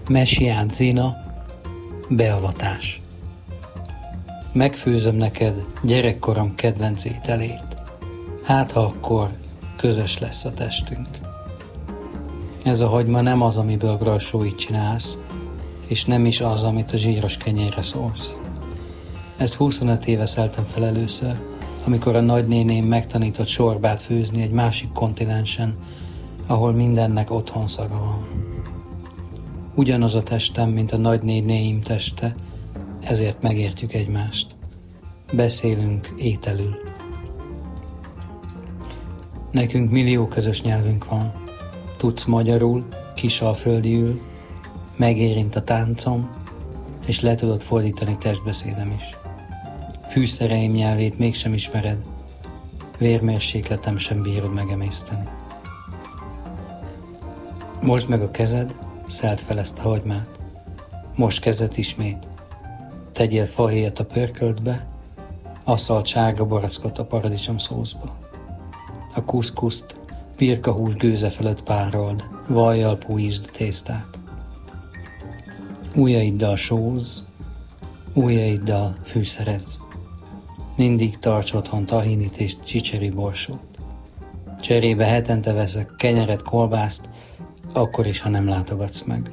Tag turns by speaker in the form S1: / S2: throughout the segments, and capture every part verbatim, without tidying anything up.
S1: Messiás Zina, beavatás. Megfőzöm neked gyerekkorom kedvenc ételét, hát ha akkor közös lesz a testünk. Ez a hagyma nem az, amiből grassóit csinálsz, és nem is az, amit a zsíros kenyérre szórsz. Ezt huszonöt éve szeltem fel először, amikor a nagynéném megtanított sorbát főzni egy másik kontinensen, ahol mindennek otthon szaga van. Ugyanaz a testem, mint a nagynénéim teste, ezért megértjük egymást. Beszélünk ételül. Nekünk millió közös nyelvünk van. Tudsz magyarul, kisalföldiül, megérint a táncom, és le tudod fordítani testbeszédem is. Fűszereim nyelvét mégsem ismered, vérmérsékletem sem bírod megemészteni. Mosd meg a kezed, szeld fel ezt a hagymát. Most kezdett ismét. Tegyél fahéjat a pörköltbe, asszalt sárga barackot a paradicsom szószba. A kuszkuszt birkahús gőze felett párold, vajjal puhítsd a tésztát. Ujjaiddal sózz, ujjaiddal fűszerezz. Mindig tarts otthon tahinit és csicseri borsót. Cserébe hetente veszek kenyeret, kolbászt, akkor is, ha nem látogatsz meg.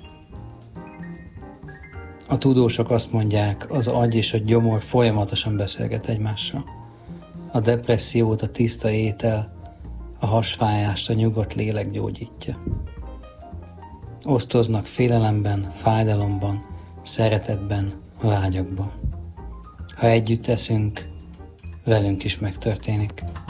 S1: A tudósok azt mondják, az agy és a gyomor folyamatosan beszélget egymással. A depressziót a tiszta étel, a hasfájást a nyugodt lélek gyógyítja. Osztoznak félelemben, fájdalomban, szeretetben, vágyakban. Ha együtt eszünk, velünk is megtörténik.